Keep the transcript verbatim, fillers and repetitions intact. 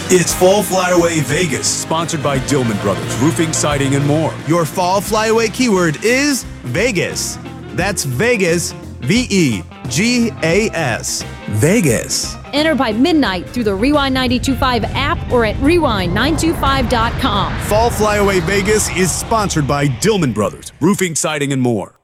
It's Fall Flyaway Vegas. Sponsored by Dillman Brothers, Roofing, Siding, and more. Your Fall Flyaway keyword is Vegas. That's Vegas, V E G A S. Vegas. Enter by midnight through the Rewind nine two five app or at rewind nine two five dot com. Fall Flyaway Vegas is sponsored by Dillman Brothers, Roofing, Siding, and more.